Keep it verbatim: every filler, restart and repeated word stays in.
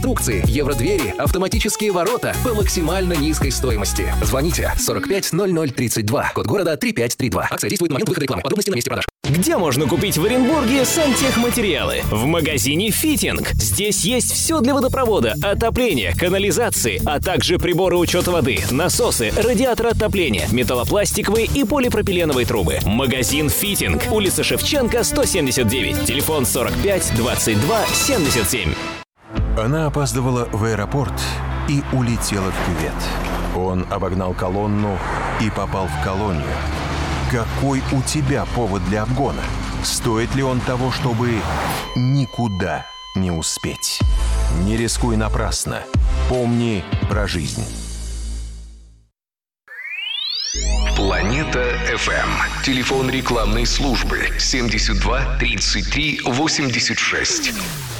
инструкции, евродвери, автоматические ворота по максимально низкой стоимости. Звоните сорок пять ноль ноль тридцать два, код города три пять три два. Акция действует в момент выхода рекламы. Подробности на месте продаж. Где можно купить в Оренбурге сантехматериалы? В магазине «Фитинг». Здесь есть все для водопровода, отопления, канализации, а также приборы учета воды, насосы, радиаторы отопления, металлопластиковые и полипропиленовые трубы. Магазин «Фитинг». Улица Шевченко, сто семьдесят девять. Телефон сорок пять двадцать два семьдесят семь. Она опаздывала в аэропорт и улетела в кювет. Он обогнал колонну и попал в колонию. Какой у тебя повод для обгона? Стоит ли он того, чтобы никуда не успеть? Не рискуй напрасно. Помни про жизнь. Планета эф эм. Телефон рекламной службы семьдесят два тридцать три восемьдесят шесть.